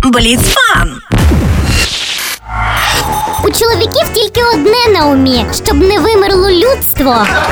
Бліцфан! У чоловіків тільки одне на умі, щоб не вимерло людство.